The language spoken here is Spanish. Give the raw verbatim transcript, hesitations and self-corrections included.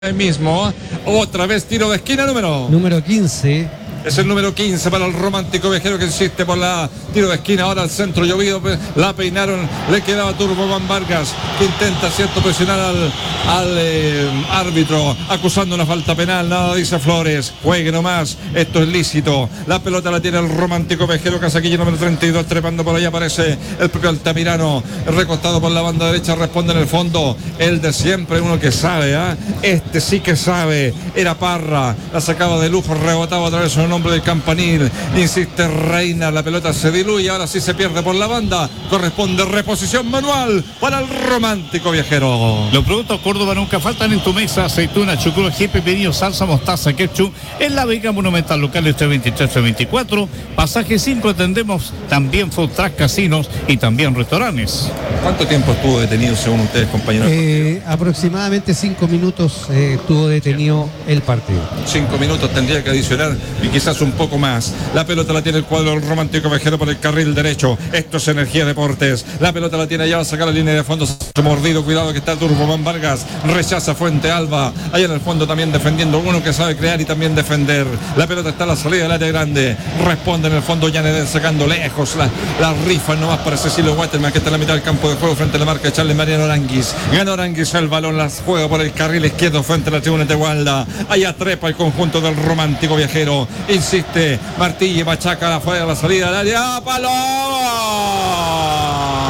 Ahí mismo, otra vez tiro de esquina número número quince. Es el número quince para el romántico viajero que insiste por la tiro de esquina. Ahora al centro llovido, la peinaron, le quedaba Turbo Van Vargas, que intenta, cierto, presionar al, al eh, árbitro, acusando una falta penal. Nada, dice Flores, juegue nomás, esto es lícito. La pelota la tiene el romántico viajero, Casaquilla número treinta y dos, trepando por allá aparece el propio Altamirano, recostado por la banda derecha, responde en el fondo el de siempre, uno que sabe, ¿eh? Este sí que sabe, era Parra, la sacaba de lujo, rebotaba a través de un hombre del Campanil, insiste Reina, la pelota se diluye, ahora sí se pierde por la banda, corresponde reposición manual para el romántico viajero. Los productos Córdoba nunca faltan en tu mesa: aceituna, chucrut, ají, pepinillo, salsa, mostaza, ketchup, en la Vega Monumental Local este veintitrés a veinticuatro, pasaje cinco, atendemos también food truck, casinos y también restaurantes. ¿Cuánto tiempo estuvo detenido según ustedes, compañeros? Eh, aproximadamente cinco minutos eh, estuvo detenido el partido. Cinco minutos tendría que adicionar y quizás un poco más. La pelota la tiene el cuadro del romántico viajero por el carril derecho. Esto es Energía Deportes. La pelota la tiene allá, va a sacar la línea de fondo. Mordido, cuidado que está Turbo Van Vargas. Rechaza Fuente Alba. Allá en el fondo también defendiendo. Uno que sabe crear y también defender. La pelota está a la salida del área grande. Responde en el fondo Yanedel, sacando lejos la, la rifa nomás para Cecilio Waterman, que está en la mitad del campo de juego frente a la marca de Charles Mariano Aranguis. Gana Aranguis el balón, las juega por el carril izquierdo frente a la tribuna de Gualda. Allá trepa el conjunto del romántico viajero. Insiste Martí, machaca afuera, la salida del área. ¡Palo!